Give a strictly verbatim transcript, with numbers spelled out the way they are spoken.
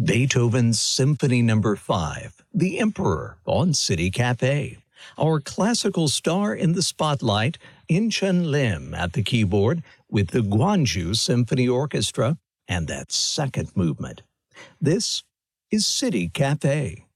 Beethoven's Symphony Number five, The Emperor, on City Cafe. Our classical star in the spotlight, In-Chun Lim at the keyboard with the Gwangju Symphony Orchestra and that second movement. This is City Cafe.